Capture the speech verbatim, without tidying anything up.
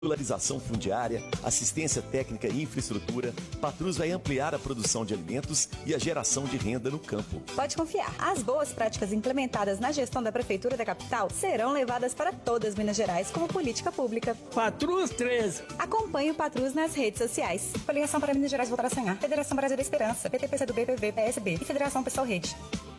Regularização fundiária, assistência técnica e infraestrutura, Patrus vai ampliar a produção de alimentos e a geração de renda no campo. Pode confiar, as boas práticas implementadas na gestão da Prefeitura da capital serão levadas para todas Minas Gerais como política pública. Patrus treze. Acompanhe o Patrus nas redes sociais. Coligação para Minas Gerais voltar a sonhar. Federação Brasil da Esperança, P T P C do B, P V, P S B e Federação Pessoal Rede.